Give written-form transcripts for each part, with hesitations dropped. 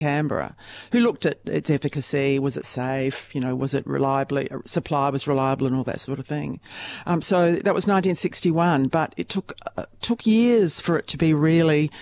Canberra, who looked at its efficacy. Was it safe? Was it reliably, supply was reliable and all that sort of thing. So that was 1961, but it took years for it to be really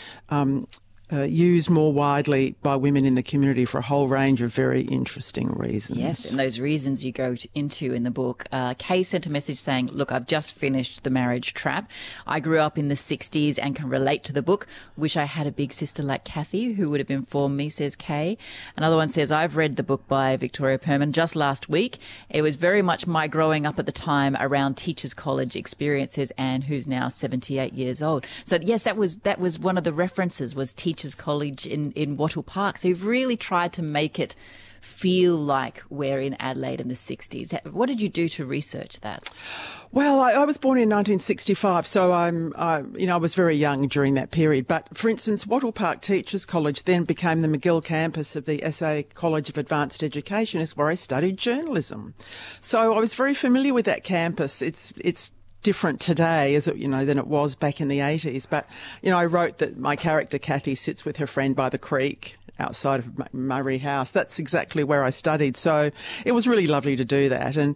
used more widely by women in the community for a whole range of very interesting reasons. Yes, and those reasons you go into in the book. Kay sent a message saying, look, I've just finished The Marriage Trap. I grew up in the 60s and can relate to the book. Wish I had a big sister like Kathy who would have informed me, says Kay. Another one says, I've read the book by Victoria Perman just last week. It was very much my growing up at the time around Teachers College experiences, Anne, who's now 78 years old. So, yes, that was one of the references, was Teachers College in Wattle Park. So you've really tried to make it feel like we're in Adelaide in the 60s. What did you do to research that? Well, I was born in 1965, so I was very young during that period. But for instance, Wattle Park Teachers College then became the McGill campus of the SA College of Advanced Education, is where I studied journalism. So I was very familiar with that campus. It's different today, than it was back in the 80s. But, I wrote that my character, Kathy, sits with her friend by the creek outside of Murray House. That's exactly where I studied. So it was really lovely to do that. And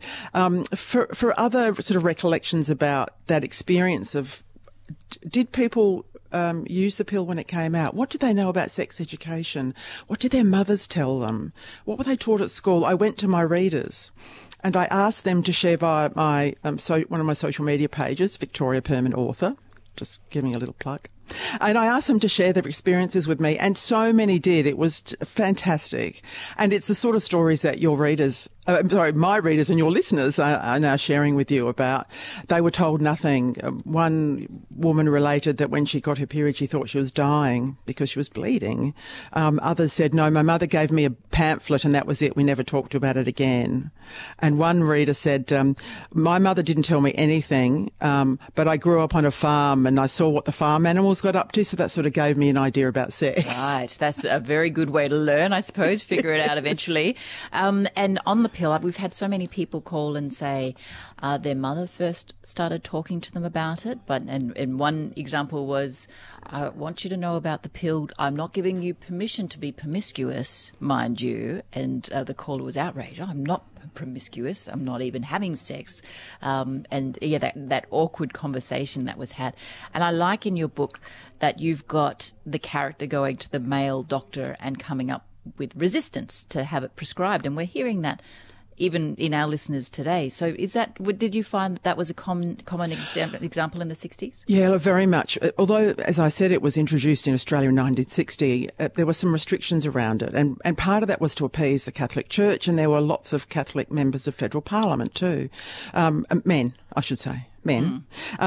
for other sort of recollections about that experience of, did people use the pill when it came out? What did they know about sex education? What did their mothers tell them? What were they taught at school? I went to my readers and I asked them to share via my one of my social media pages, Victoria Perman Author, just giving a little plug. And I asked them to share their experiences with me, and so many did. It was fantastic. And it's the sort of stories that your readers, my readers and your listeners are now sharing with you about. They were told nothing. One woman related that when she got her period, she thought she was dying because she was bleeding. Others said, no, my mother gave me a pamphlet and that was it. We never talked about it again. And one reader said, my mother didn't tell me anything, but I grew up on a farm and I saw what the farm animals got up to, so that sort of gave me an idea about sex. Right, that's a very good way to learn, I suppose, figure it out eventually. And on the pill, we've had so many people call and say their mother first started talking to them about it, and one example was, I want you to know about the pill. I'm not giving you permission to be promiscuous, mind you. And the caller was outraged. Oh, I'm not promiscuous. I'm not even having sex. And yeah, that awkward conversation that was had. And I like in your book that you've got the character going to the male doctor and coming up with resistance to have it prescribed. And we're hearing that even in our listeners today. So did you find that was a common example in the 60s? Yeah, very much. Although, as I said, it was introduced in Australia in 1960, there were some restrictions around it. And part of that was to appease the Catholic Church, and there were lots of Catholic members of federal parliament too. Men, I should say. Men.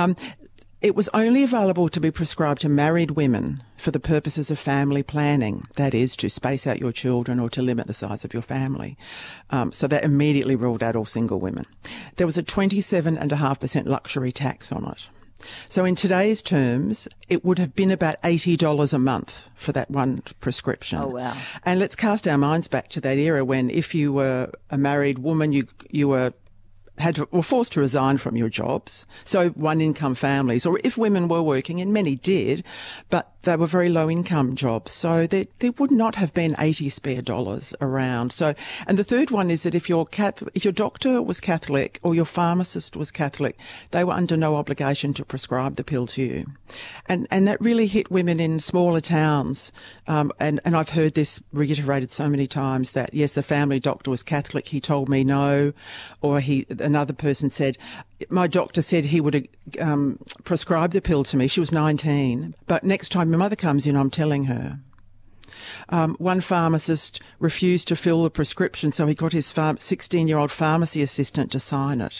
It was only available to be prescribed to married women for the purposes of family planning, that is, to space out your children or to limit the size of your family. So that immediately ruled out all single women. There was a 27.5% luxury tax on it. So in today's terms, it would have been about $80 a month for that one prescription. Oh, wow. And let's cast our minds back to that era when if you were a married woman, you were forced to resign from your jobs. So one-income families, or if women were working, and many did, but they were very low-income jobs. So there would not have been 80 spare dollars around. So, and the third one is that if your doctor was Catholic or your pharmacist was Catholic, they were under no obligation to prescribe the pill to you. And that really hit women in smaller towns. And I've heard this reiterated so many times that, yes, the family doctor was Catholic, he told me no, or another person said, my doctor said he would prescribe the pill to me. She was 19. But next time my mother comes in, I'm telling her. One pharmacist refused to fill the prescription, so he got his 16-year-old pharmacy assistant to sign it.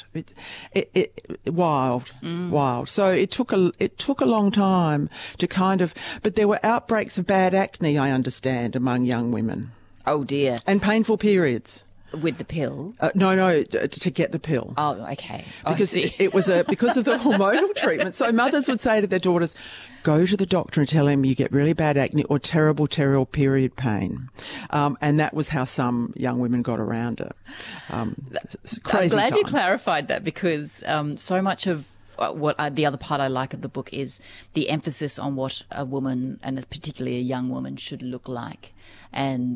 Wild. So it took a long time to but there were outbreaks of bad acne, I understand, among young women. Oh dear. And painful periods. With the pill? No, to get the pill. Oh, okay. Because it was because of the hormonal treatment. So mothers would say to their daughters, go to the doctor and tell him you get really bad acne or terrible period pain. And that was how some young women got around it. Crazy I'm glad times. you clarified that, because so much of the other part I like of the book is the emphasis on what a woman, and particularly a young woman, should look like. And